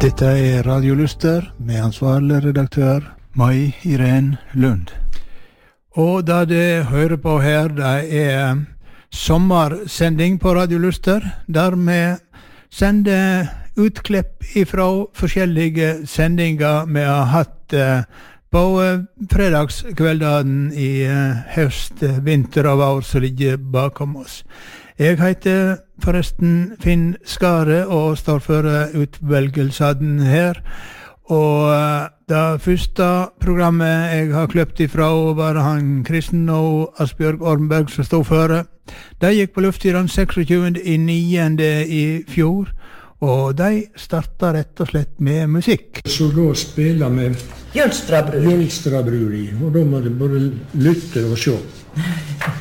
Dette Radio Luster med ansvarlig redaktør Mai Irene Lund. Og da det hører på her, det sommersending på Radio Luster, der vi sender utklipp ifra forskjellige sendinger vi har hatt på fredagskvelden i høst-vinter av år som ligger bakom oss. Jeg heter forresten Finn Skare og står for utvelgelsen her. Og det første programmet jeg har kløpt ifra var han Kristen og Asbjørg Ormberg som stod føre. De gikk på luft i den 26. i 9. i fjor, og de startet rett og slett med musikk. Så da spiller vi Jølstrabruri, og da må du både lytte og se.